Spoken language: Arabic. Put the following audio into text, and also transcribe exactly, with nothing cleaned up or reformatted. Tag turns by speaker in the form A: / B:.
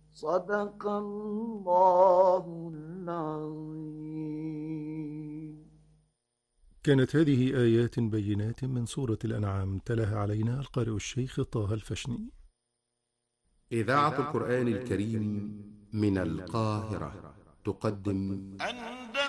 A: صدق الله العظيم.
B: كانت هذه آيات بينات من سورة الأنعام، تلاها علينا القارئ الشيخ طه الفشني.
C: إذاعة القرآن الكريم من القاهرة تقدم